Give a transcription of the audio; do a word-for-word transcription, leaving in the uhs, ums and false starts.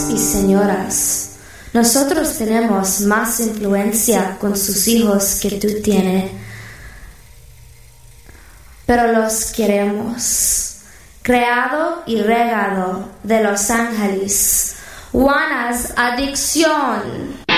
y señoras, nosotros tenemos más influencia con sus hijos que tú tienes, pero los queremos. Creado y regado de Los Ángeles, Juana's Adicción.